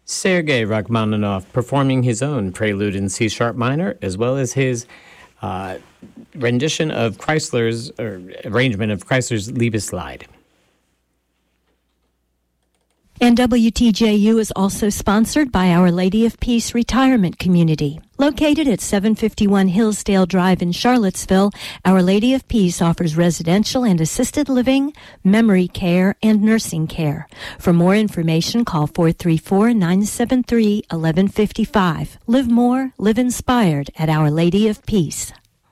Sergei Rachmaninoff performing his own prelude in C sharp minor, as well as his rendition of Chrysler's, or arrangement of Chrysler's Liebeslied. And WTJU is also sponsored by Our Lady of Peace Retirement Community. Located at 751 Hillsdale Drive in Charlottesville, Our Lady of Peace offers residential and assisted living, memory care, and nursing care. For more information, call 434-973-1155. Live more, live inspired at Our Lady of Peace.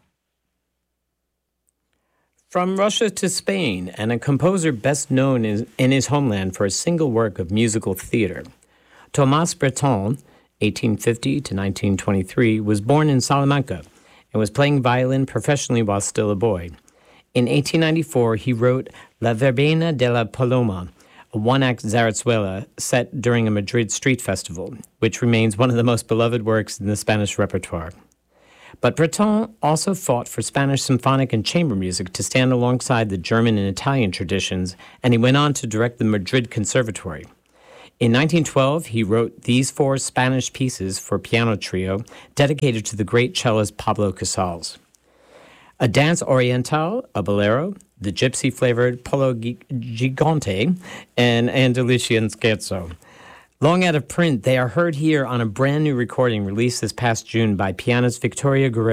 From Russia to Spain, and a composer best known in his homeland for a single work of musical theater. Thomas Bretton, 1850 to 1923, was born in Salamanca and was playing violin professionally while still a boy. In 1894, he wrote La Verbena de la Paloma, a one-act zarzuela set during a Madrid street festival, which remains one of the most beloved works in the Spanish repertoire. But Breton also fought for Spanish symphonic and chamber music to stand alongside the German and Italian traditions, and he went on to direct the Madrid Conservatory. In 1912, he wrote these 4 Spanish pieces for piano trio dedicated to the great cellist Pablo Casals. A dance oriental, a bolero, the gypsy-flavored Polo Gigante, and Andalusian scherzo. Long out of print, they are heard here on a brand new recording released this past June by pianist Victoria Guerrero.